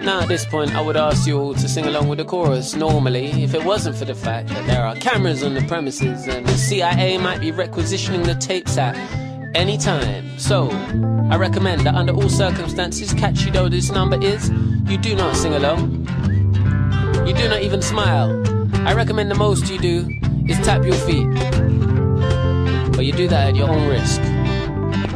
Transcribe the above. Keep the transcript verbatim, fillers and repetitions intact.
Now at this point I would ask you all to sing along with the chorus normally if it wasn't for the fact that there are cameras on the premises and the C I A might be requisitioning the tapes at any time. So I recommend that under all circumstances, catchy though this number is, you do not sing along. You do not even smile. I recommend the most you do is tap your feet, but you do that at your own risk.